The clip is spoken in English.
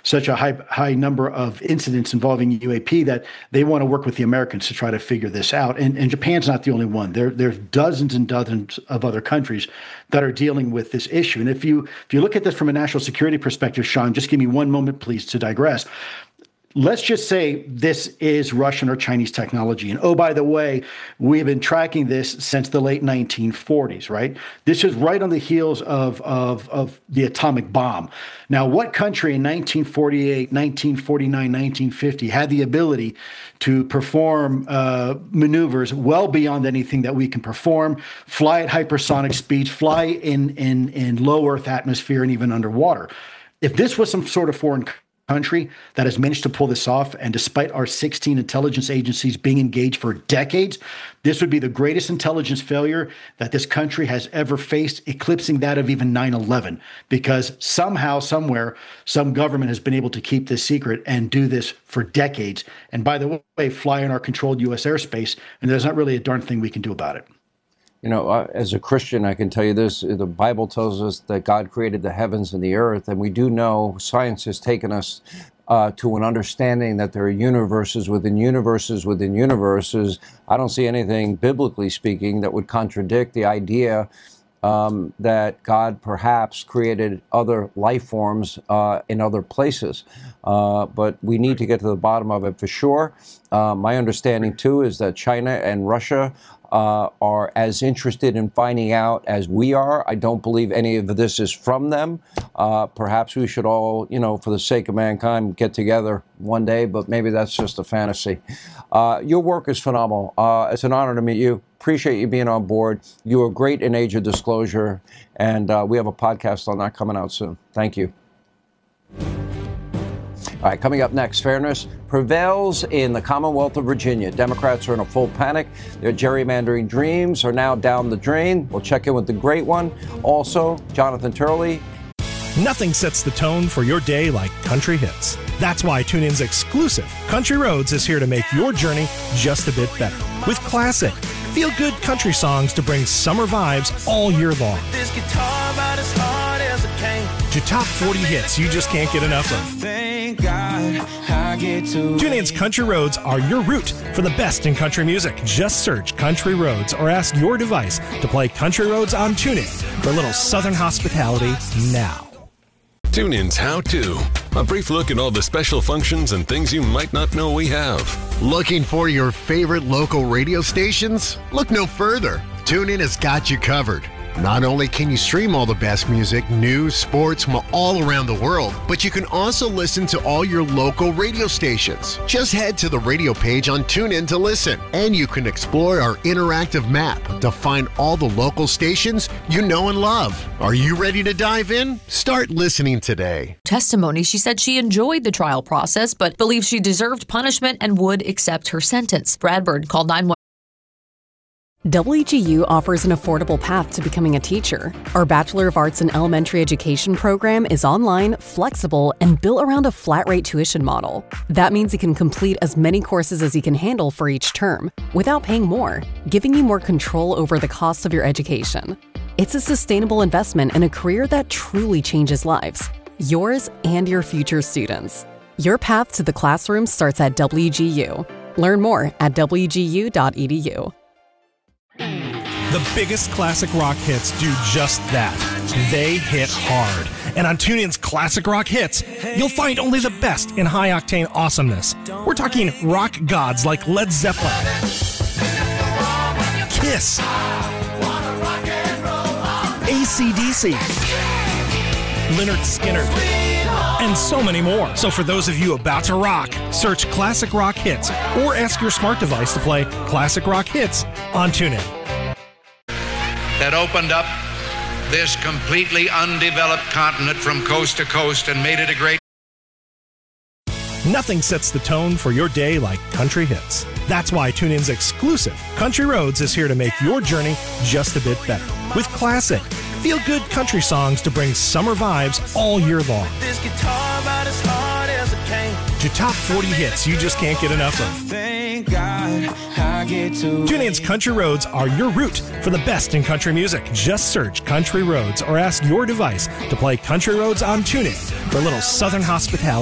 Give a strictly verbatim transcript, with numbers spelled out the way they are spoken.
such a high high number of incidents involving U A P that they want to work with the Americans to try to figure this out. And, and Japan's not the only one. There, there's dozens and dozens of other countries that are dealing with this issue. And if you if you look at this from a national security perspective, Sean, just give me one moment, please, to digress. Let's just say this is Russian or Chinese technology. And oh, by the way, we've been tracking this since the late nineteen forties, right? This is right on the heels of, of, of the atomic bomb. Now, what country in nineteen forty-eight, nineteen forty-nine, nineteen fifty had the ability to perform uh, maneuvers well beyond anything that we can perform, fly at hypersonic speeds, fly in, in, in low Earth atmosphere and even underwater? If this was some sort of foreign country, country that has managed to pull this off, and despite our sixteen intelligence agencies being engaged for decades, this would be the greatest intelligence failure that this country has ever faced, eclipsing that of even nine eleven, because somehow, somewhere, some government has been able to keep this secret and do this for decades. And by the way, fly in our controlled U S airspace, and there's not really a darn thing we can do about it. You know, uh, as a Christian, I can tell you this. The Bible tells us that God created the heavens and the earth, and we do know science has taken us uh, to an understanding that there are universes within universes within universes. I don't see anything, biblically speaking, that would contradict the idea um, that God perhaps created other life forms uh, in other places. Uh, but we need to get to the bottom of it for sure. Uh, my understanding, too, is that China and Russia Uh, are as interested in finding out as we are. I don't believe any of this is from them. Uh, perhaps we should all, you know, for the sake of mankind, get together one day, but maybe that's just a fantasy. Uh, your work is phenomenal. Uh, it's an honor to meet you. Appreciate you being on board. You are great in Age of Disclosure, and uh, we have a podcast on that coming out soon. Thank you. All right, coming up next, fairness prevails in the Commonwealth of Virginia. Democrats are in a full panic. Their gerrymandering dreams are now down the drain. We'll check in with the great one. Also, Jonathan Turley. Nothing sets the tone for your day like country hits. That's why TuneIn's exclusive Country Roads is here to make your journey just a bit better. With classic, feel-good country songs to bring summer vibes all year long. This guitar about as hard as it came. To top forty hits you just can't get enough of. Thank God I get to TuneIn's Country Roads are your route for the best in country music. Just search Country Roads or ask your device to play Country Roads on TuneIn for a little Southern hospitality now. TuneIn's How To. A brief look at all the special functions and things you might not know we have. Looking for your favorite local radio stations? Look no further. TuneIn has got you covered. Not only can you stream all the best music, news, sports from all around the world, but you can also listen to all your local radio stations. Just head to the radio page on TuneIn to listen, and you can explore our interactive map to find all the local stations you know and love. Are you ready to dive in? Start listening today. Testimony, she said she enjoyed the trial process, but believes she deserved punishment and would accept her sentence. Bradford called nine one one. W G U offers an affordable path to becoming a teacher. Our Bachelor of Arts in Elementary Education program is online, flexible, and built around a flat-rate tuition model. That means you can complete as many courses as you can handle for each term without paying more, giving you more control over the cost of your education. It's a sustainable investment in a career that truly changes lives, yours and your future students. Your path to the classroom starts at W G U. Learn more at w g u dot e d u. The biggest classic rock hits do just that. They hit hard. And on TuneIn's Classic Rock Hits, you'll find only the best in high-octane awesomeness. We're talking rock gods like Led Zeppelin, Kiss, A C D C, Lynyrd Skynyrd, and so many more. So for those of you about to rock, search Classic Rock Hits or ask your smart device to play Classic Rock Hits on TuneIn. That opened up this completely undeveloped continent from coast to coast and made it a great... Nothing sets the tone for your day like country hits. That's why TuneIn's exclusive Country Roads is here to make your journey just a bit better. With classic, feel-good country songs to bring summer vibes all year long. This guitar about as hard as it came. To top forty hits you just can't get enough of. Thank God I get to TuneIn's Country Roads are your route for the best in country music. Just search Country Roads or ask your device to play Country Roads on TuneIn for a little Southern hospitality.